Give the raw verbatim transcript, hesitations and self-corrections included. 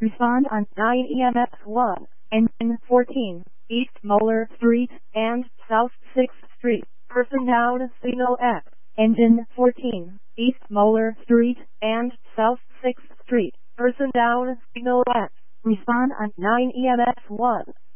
Respond on nine E M S one, engine fourteen, East Moeller Street and South sixth Street. Person down signal X, engine fourteen, East Moeller Street and South sixth Street. Person down signal X. Respond on nine E M S one.